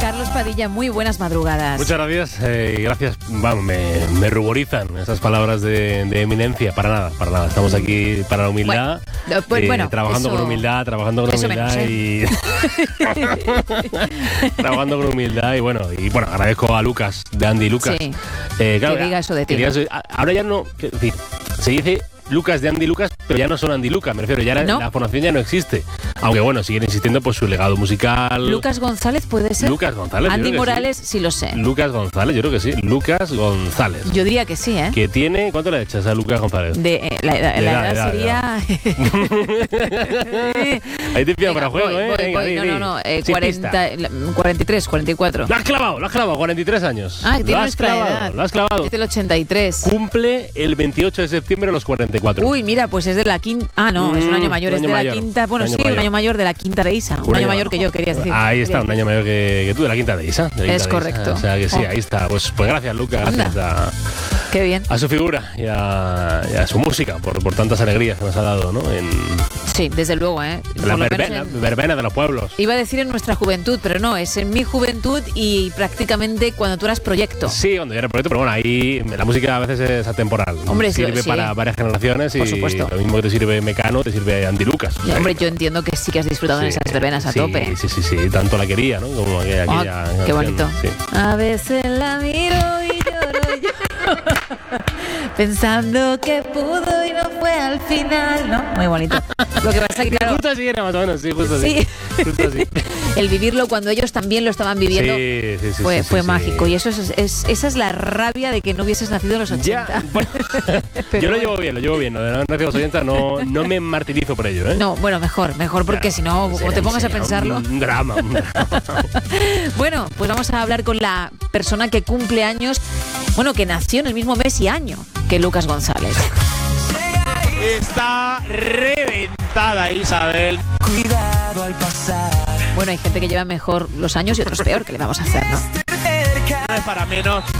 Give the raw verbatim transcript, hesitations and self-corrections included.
Carlos Padilla, muy buenas madrugadas. Muchas gracias, eh, gracias. Vamos, me, me ruborizan esas palabras de, de eminencia. Para nada, para nada. Estamos aquí para la humildad. Bueno, pues, eh, bueno, trabajando eso, con humildad, trabajando con humildad menos, ¿eh? y trabajando con humildad y bueno, y bueno, agradezco a Lucas, de Andy Lucas. Sí, eh, claro, que diga eso de ti. Diga eso, ahora ya no, es decir, se dice Lucas de Andy Lucas, pero ya no son Andy Lucas, me refiero, ya la, ¿No? la formación ya no existe. Aunque bueno, siguen insistiendo por su legado musical. Lucas González puede ser. Lucas González. Andy yo creo que Morales, sí. sí lo sé. Lucas González, yo creo que sí. Lucas González. Yo diría que sí, ¿eh? Que tiene, ¿cuánto le echas a Lucas González? De, eh, la, la, De la edad, edad, edad, sería. Ahí te pillo Venga, para juego, voy, ¿eh? voy, Venga, voy. di, No, di. no, no. Eh, Sin cuarenta, pista. cuarenta y tres, cuarenta y cuatro. Lo has clavado, lo has clavado, cuarenta y tres años. Ah, que tiene lo has nuestra clavado, edad. lo has clavado. Es del ochenta y tres. Cumple el veintiocho de septiembre los cuarenta y cuatro. Uy, mira, pues es de la quinta. Ah, no, Mm, es un año mayor, un es año de la mayor. quinta. Bueno, Un año sí, mayor. un año mayor de la quinta de Isa. Un, Un año año mayor que yo, querías decir. Ahí está, un año mayor que, que tú, de la quinta de Isa. de la quinta Es de correcto. Isa. O sea que sí, Oh. ahí está. Pues, pues gracias, Lucas. Anda. Gracias a, Qué bien. a su figura y a, y a su música por, por tantas alegrías que nos ha dado, ¿no? En Sí, desde luego, ¿eh? Por la lo menos verbena, en- verbena de los pueblos. Iba a decir en nuestra juventud, pero no, es en mi juventud y prácticamente cuando tú eras proyecto. Sí, cuando yo era proyecto, pero bueno, ahí la música a veces es atemporal. Hombre, sí, sirve sí. para varias generaciones y Por supuesto. lo mismo que te sirve Mecano, te sirve Andy Lucas. Y, hombre, yo entiendo que sí que has disfrutado en Sí, esas verbenas a sí, tope. Sí, sí, sí, tanto la quería, ¿no? Como aquella, Ah, aquella qué canción, bonito. sí. A veces la miro y lloro yo, pensando que pudo y no fue al final, ¿no? Muy bonito. Lo que pasa es que, claro, Justo así era más o menos, sí, justo así. Sí. Justo así. el vivirlo cuando ellos también lo estaban viviendo Sí, sí, sí, fue, sí, fue sí, mágico. sí. Y eso es, es- esa es la rabia de que no hubieses nacido en los ochenta. Ya, bueno, Pero yo lo bueno. llevo bien, lo llevo bien. Lo de no haber nacido en los ochenta no, no me martirizo por ello, ¿eh? No, bueno, mejor, mejor, porque si no, como te pongas a Sería pensarlo. Un drama, un drama. Bueno, pues vamos a hablar con la persona que cumple años, bueno, que nació en el mismo mes y año que Lucas González. Está reventada Isabel. Cuidado al pasar. Bueno, hay gente que lleva mejor los años y otros peor, ¿qué le vamos a hacer, no? No es para menos